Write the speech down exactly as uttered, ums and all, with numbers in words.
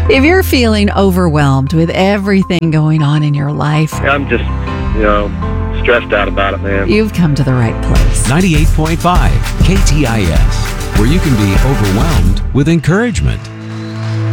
If you're feeling overwhelmed with everything going on in your life, I'm just, you know, stressed out about it, man. you've come to the right place. ninety-eight point five K T I S, where you can be overwhelmed with encouragement.